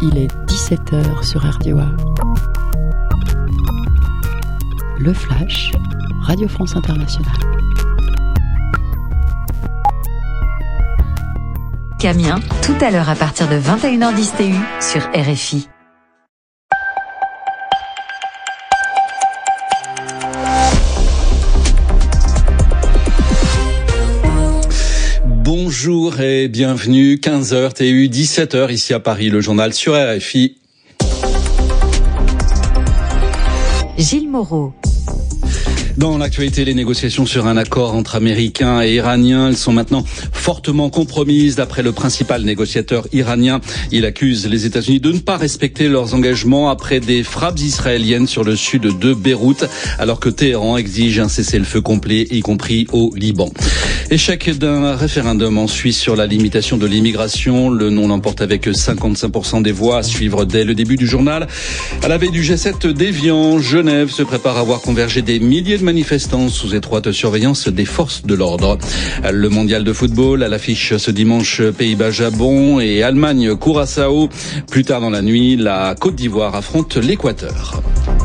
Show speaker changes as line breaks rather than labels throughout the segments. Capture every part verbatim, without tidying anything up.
Il est dix-sept heures sur R D O A. Le Flash, Radio France Internationale.
Camien, tout à l'heure à partir de vingt et une heures dix T U sur R F I.
Bonjour et bienvenue, quinze heures T U, dix-sept heures ici à Paris, le journal sur R F I.
Gilles Moreau.
Dans l'actualité, les négociations sur un accord entre Américains et Iraniens, elles sont maintenant fortement compromises d'après le principal négociateur iranien. Il accuse les États-Unis de ne pas respecter leurs engagements après des frappes israéliennes sur le sud de Beyrouth, alors que Téhéran exige un cessez-le-feu complet, y compris au Liban. Échec d'un référendum en Suisse sur la limitation de l'immigration. Le non l'emporte avec cinquante-cinq pour cent des voix, à suivre dès le début du journal. À la veille du G sept d'Évian, Genève se prépare à voir converger des milliers de manifestants sous étroite surveillance des forces de l'ordre. Le mondial de football à l'affiche ce dimanche, Pays-Bas-Japon et Allemagne-Curaçao. Plus tard dans la nuit, la Côte d'Ivoire affronte l'Équateur.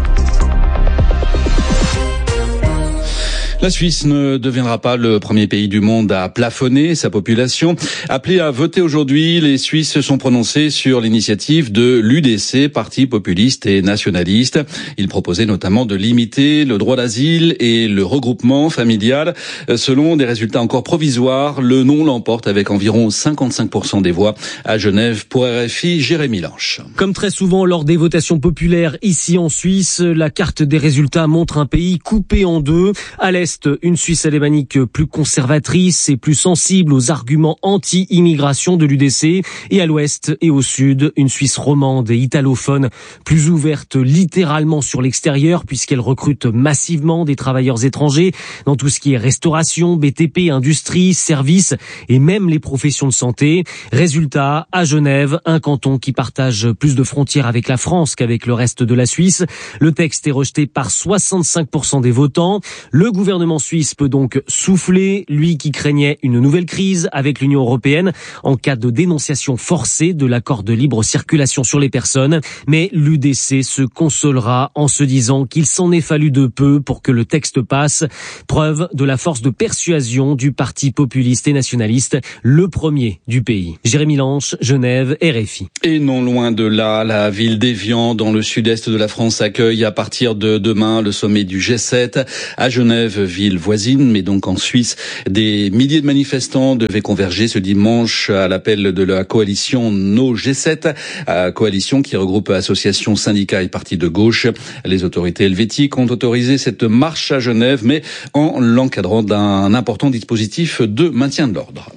La Suisse ne deviendra pas le premier pays du monde à plafonner sa population. Appelés à voter aujourd'hui, les Suisses se sont prononcés sur l'initiative de l'U D C, parti populiste et nationaliste. Ils proposaient notamment de limiter le droit d'asile et le regroupement familial. Selon des résultats encore provisoires, le non l'emporte avec environ cinquante-cinq pour cent des voix. À Genève, pour R F I, Jérémy Lanche.
Comme très souvent lors des votations populaires ici en Suisse, la carte des résultats montre un pays coupé en deux. À l'est, une Suisse alémanique plus conservatrice et plus sensible aux arguments anti-immigration de l'U D C, et à l'ouest et au sud, une Suisse romande et italophone plus ouverte littéralement sur l'extérieur puisqu'elle recrute massivement des travailleurs étrangers dans tout ce qui est restauration, B T P, industrie, services et même les professions de santé. Résultat, à Genève, un canton qui partage plus de frontières avec la France qu'avec le reste de la Suisse. Le texte est rejeté par soixante-cinq pour cent des votants. Le gouvernement Le gouvernement suisse peut donc souffler, lui qui craignait une nouvelle crise avec l'Union européenne en cas de dénonciation forcée de l'accord de libre circulation sur les personnes. Mais l'U D C se consolera en se disant qu'il s'en est fallu de peu pour que le texte passe. Preuve de la force de persuasion du parti populiste et nationaliste, le premier du pays. Jérémy Lanche, Genève, R F I.
Et non loin de là, la ville d'Évian, dans le sud-est de la France, accueille à partir de demain le sommet du G sept. À Genève, ville voisine, mais donc en Suisse, des milliers de manifestants devaient converger ce dimanche à l'appel de la coalition No G sept, coalition qui regroupe associations, syndicats et partis de gauche. Les autorités helvétiques ont autorisé cette marche à Genève, mais en l'encadrant d'un important dispositif de maintien de l'ordre.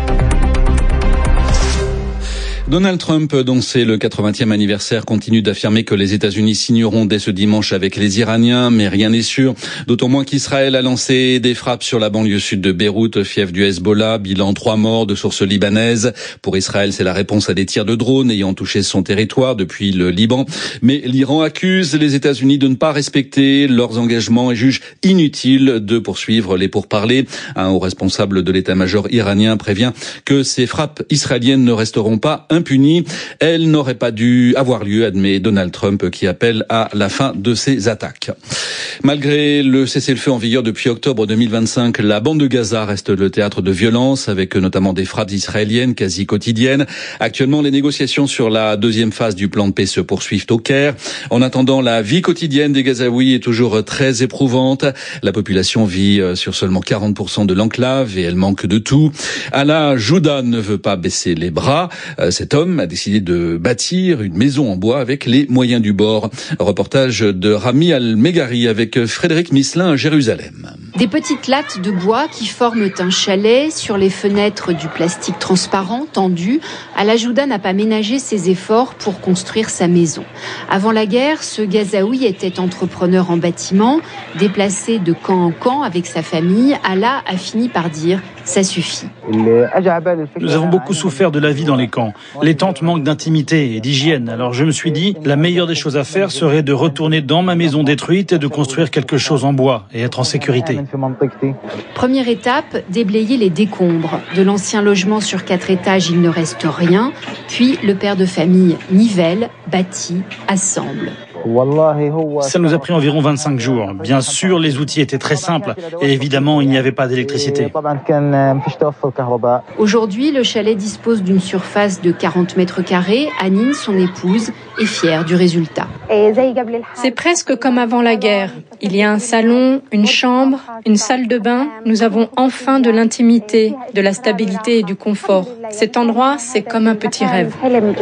Donald Trump, dont c'est le quatre-vingtième anniversaire, continue d'affirmer que les États-Unis signeront dès ce dimanche avec les Iraniens, mais rien n'est sûr. D'autant moins qu'Israël a lancé des frappes sur la banlieue sud de Beyrouth, fief du Hezbollah, bilan trois morts de sources libanaises. Pour Israël, c'est la réponse à des tirs de drones ayant touché son territoire depuis le Liban. Mais l'Iran accuse les États-Unis de ne pas respecter leurs engagements et juge inutile de poursuivre les pourparlers. Un haut responsable de l'état-major iranien prévient que ces frappes israéliennes ne resteront pas impunie. Elle n'aurait pas dû avoir lieu, admet Donald Trump, qui appelle à la fin de ces attaques. Malgré le cessez-le-feu en vigueur depuis octobre deux mille vingt-cinq, la bande de Gaza reste le théâtre de violences, avec notamment des frappes israéliennes quasi quotidiennes. Actuellement, les négociations sur la deuxième phase du plan de paix se poursuivent au Caire. En attendant, la vie quotidienne des Gazaouis est toujours très éprouvante. La population vit sur seulement quarante pour cent de l'enclave et elle manque de tout. Alaa Jouda ne veut pas baisser les bras. Cet homme a décidé de bâtir une maison en bois avec les moyens du bord. Reportage de Rami Al-Megari avec Frédéric Misselin à Jérusalem.
Des petites lattes de bois qui forment un chalet, sur les fenêtres du plastique transparent tendu. Alaa Jouda n'a pas ménagé ses efforts pour construire sa maison. Avant la guerre, ce Gazaoui était entrepreneur en bâtiment. Déplacé de camp en camp avec sa famille, Alaa a fini par dire « ça suffit.
Nous avons beaucoup souffert de la vie dans les camps. Les tentes manquent d'intimité et d'hygiène. Alors je me suis dit, la meilleure des choses à faire serait de retourner dans ma maison détruite et de construire quelque chose en bois et être en sécurité.
Première étape, déblayer les décombres. De l'ancien logement sur quatre étages, il ne reste rien. Puis le père de famille nivelle, bâtit, assemble.
Ça nous a pris environ vingt-cinq jours. Bien sûr, les outils étaient très simples et évidemment, il n'y avait pas d'électricité.
Aujourd'hui, le chalet dispose d'une surface de quarante mètres carrés. Anine, son épouse, est fière du résultat.
C'est presque comme avant la guerre. Il y a un salon, une chambre, une salle de bain. Nous avons enfin de l'intimité, de la stabilité et du confort. Cet endroit, c'est comme un petit rêve.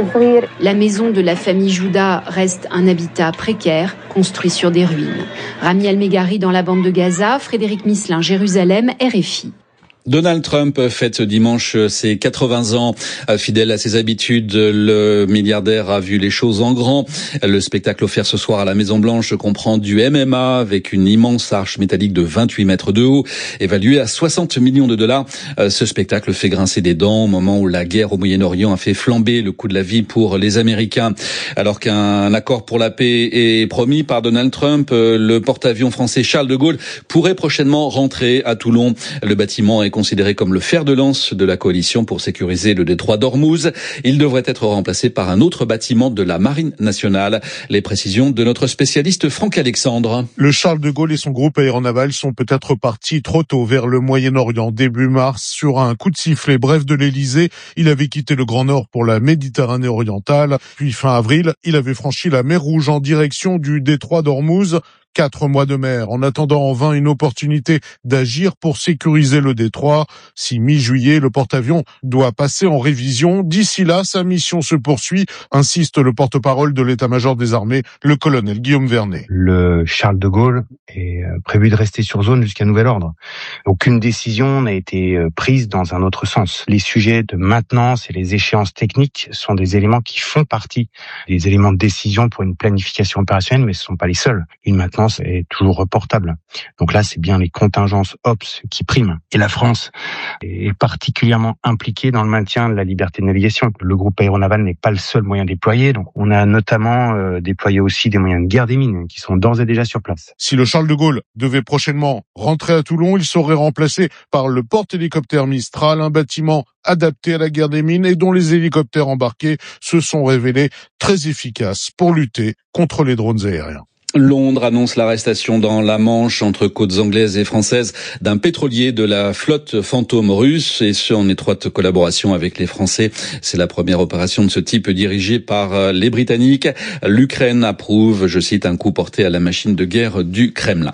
La maison de la famille Jouda reste un habitat précaire, construit sur des ruines. Rami El-Megari dans la bande de Gaza, Frédéric Misselin, Jérusalem, R F I.
Donald Trump fête ce dimanche ses quatre-vingts ans. Fidèle à ses habitudes, le milliardaire a vu les choses en grand. Le spectacle offert ce soir à la Maison-Blanche comprend du M M A avec une immense arche métallique de vingt-huit mètres de haut, évaluée à soixante millions de dollars. Ce spectacle fait grincer des dents au moment où la guerre au Moyen-Orient a fait flamber le coût de la vie pour les Américains. Alors qu'un accord pour la paix est promis par Donald Trump, le porte-avions français Charles de Gaulle pourrait prochainement rentrer à Toulon. Le bâtiment est considéré comme le fer de lance de la coalition pour sécuriser le détroit d'Ormuz. Il devrait être remplacé par un autre bâtiment de la Marine nationale. Les précisions de notre spécialiste Franck Alexandre.
Le Charles de Gaulle et son groupe aéronaval sont peut-être partis trop tôt vers le Moyen-Orient. Début mars, sur un coup de sifflet bref de l'Elysée, il avait quitté le Grand Nord pour la Méditerranée orientale. Puis fin avril, il avait franchi la mer Rouge en direction du détroit d'Ormuz. Quatre mois de mer, en attendant en vain une opportunité d'agir pour sécuriser le détroit. Si mi-juillet, le porte-avions doit passer en révision, d'ici là, sa mission se poursuit, insiste le porte-parole de l'état-major des armées, le colonel Guillaume Vernet.
Le Charles de Gaulle est prévu de rester sur zone jusqu'à nouvel ordre. Aucune décision n'a été prise dans un autre sens. Les sujets de maintenance et les échéances techniques sont des éléments qui font partie des éléments de décision pour une planification opérationnelle, mais ce ne sont pas les seuls. Une maintenance est toujours reportable. Donc là, c'est bien les contingences O P S qui priment. Et la France est particulièrement impliquée dans le maintien de la liberté de navigation. Le groupe aéronaval n'est pas le seul moyen déployé. Donc on a notamment euh, déployé aussi des moyens de guerre des mines qui sont d'ores et déjà sur place.
Si le Charles de Gaulle devait prochainement rentrer à Toulon, il serait remplacé par le porte-hélicoptère Mistral, un bâtiment adapté à la guerre des mines et dont les hélicoptères embarqués se sont révélés très efficaces pour lutter contre les drones aériens.
Londres annonce l'arrestation dans la Manche entre côtes anglaises et françaises d'un pétrolier de la flotte fantôme russe, et ce en étroite collaboration avec les Français. C'est la première opération de ce type dirigée par les Britanniques. L'Ukraine approuve, je cite, un coup porté à la machine de guerre du Kremlin.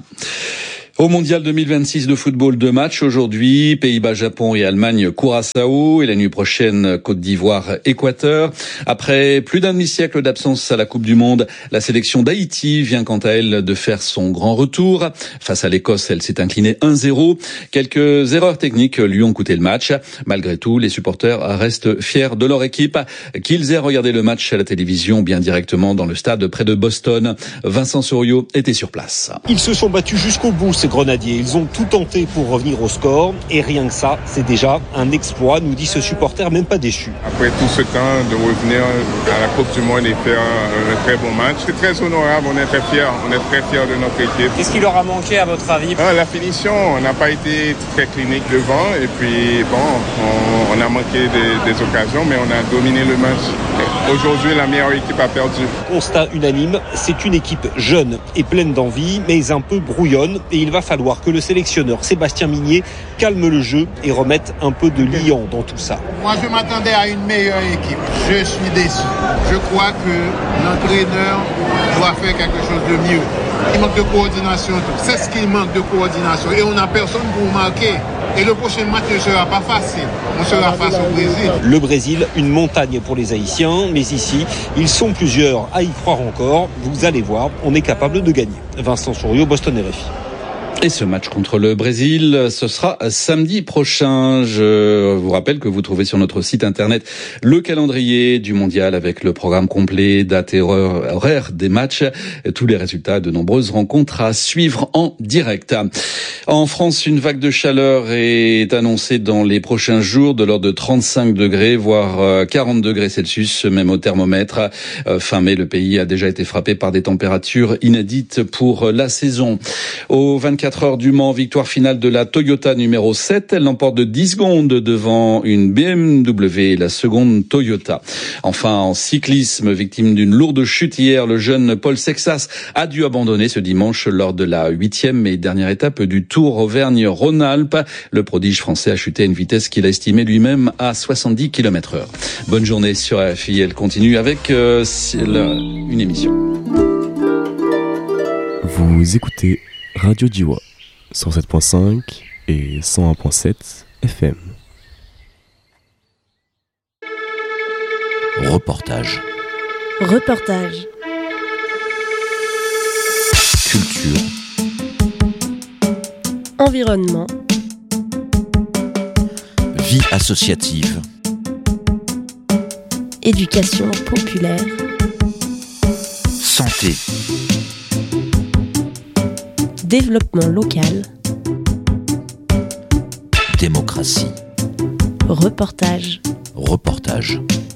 Au Mondial deux mille vingt-six de football, deux matchs aujourd'hui, Pays-Bas, Japon et Allemagne, Curaçao, et la nuit prochaine, Côte d'Ivoire, Équateur. Après plus d'un demi-siècle d'absence à la Coupe du Monde, la sélection d'Haïti vient quant à elle de faire son grand retour. Face à l'Écosse, elle s'est inclinée un zéro. Quelques erreurs techniques lui ont coûté le match. Malgré tout, les supporters restent fiers de leur équipe. Qu'ils aient regardé le match à la télévision ou bien directement dans le stade près de Boston, Vincent Souriau était sur place.
Ils se sont battus jusqu'au bout, ces grenadiers. Ils ont tout tenté pour revenir au score, et rien que ça, c'est déjà un exploit, nous dit ce supporter, même pas déçu.
Après tout ce temps, de revenir à la Coupe du Monde et faire un, un très bon match, c'est très honorable, on est très fiers, on est très fiers de notre équipe.
Qu'est-ce qui leur a manqué à votre avis?
ah, La finition, on n'a pas été très clinique devant, et puis bon, on, on a manqué des, des occasions, mais on a dominé le match. Aujourd'hui, la meilleure équipe a perdu.
Constat unanime, c'est une équipe jeune et pleine d'envie, mais un peu brouillonne, et il va falloir que le sélectionneur Sébastien Migné calme le jeu et remette un peu de liant dans tout ça.
Moi, je m'attendais à une meilleure équipe. Je suis déçu. Je crois que l'entraîneur doit faire quelque chose de mieux. Il manque de coordination. C'est ce qu'il manque de coordination. Et on n'a personne pour marquer. Et le prochain match ne sera pas facile. On sera face au Brésil.
Le Brésil, une montagne pour les Haïtiens. Mais ici, ils sont plusieurs à y croire encore. Vous allez voir, on est capable de gagner. Vincent Souriau, Boston R F I.
Et ce match contre le Brésil, ce sera samedi prochain. Je vous rappelle que vous trouvez sur notre site internet le calendrier du mondial avec le programme complet, date et horaire des matchs, tous les résultats de nombreuses rencontres à suivre en direct. En France, une vague de chaleur est annoncée dans les prochains jours de l'ordre de trente-cinq degrés, voire quarante degrés Celsius, même au thermomètre. Fin mai, le pays a déjà été frappé par des températures inédites pour la saison. Au vingt-quatre heures du Mans, victoire finale de la Toyota numéro sept. Elle l'emporte de dix secondes devant une B M W, la seconde Toyota. Enfin, en cyclisme, victime d'une lourde chute hier, le jeune Paul Sexas a dû abandonner ce dimanche lors de la huitième et dernière étape du Tour Auvergne-Rhône-Alpes. Le prodige français a chuté à une vitesse qu'il a estimée lui-même à soixante-dix kilomètres heure. Bonne journée sur R F I. Elle continue avec euh, une émission.
Vous écoutez Radio Djiwa cent sept virgule cinq et cent un virgule sept F M.
Reportage.
Reportage.
Culture.
Environnement.
Vie associative.
Éducation populaire.
Santé.
Développement local.
Démocratie.
Reportage.
Reportage.